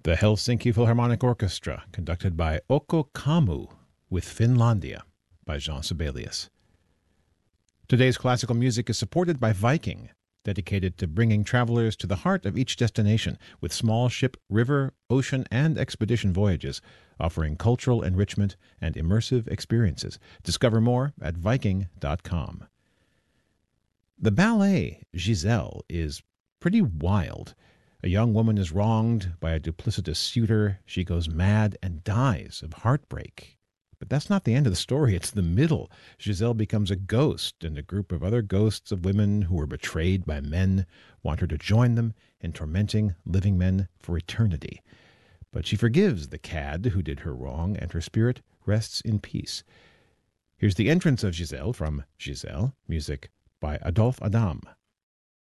The Helsinki Philharmonic Orchestra, conducted by Okko Kamu, with Finlandia, by Jean Sibelius. Today's classical music is supported by Viking, dedicated to bringing travelers to the heart of each destination, with small ship, river, ocean, and expedition voyages, offering cultural enrichment and immersive experiences. Discover more at Viking.com. The ballet Giselle is pretty wild. A young woman is wronged by a duplicitous suitor. She goes mad and dies of heartbreak. But that's not the end of the story. It's the middle. Giselle becomes a ghost, and a group of other ghosts of women who were betrayed by men want her to join them in tormenting living men for eternity. But she forgives the cad who did her wrong, and her spirit rests in peace. Here's the entrance of Giselle from Giselle, music by Adolphe Adam.